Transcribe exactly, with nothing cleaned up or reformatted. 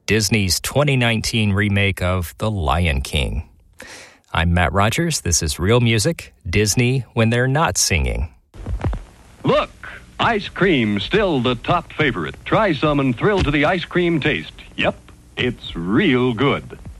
Disney's twenty nineteen remake of The Lion King. I'm Matt Rogers. This is Real Music, Disney when they're not singing. Look, ice cream still the top favorite. Try some and thrill to the ice cream taste. Yep, it's real good.